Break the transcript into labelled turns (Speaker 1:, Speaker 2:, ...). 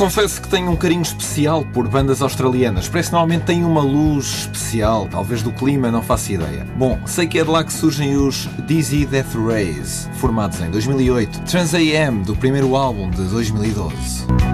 Speaker 1: Confesso que tenho um carinho especial por bandas australianas. Parece que normalmente têm uma luz especial, talvez do clima, não faço ideia. Bom, sei que é de lá que surgem os Dizzy Death Rays, formados em 2008. Trans AM, do primeiro álbum de 2012.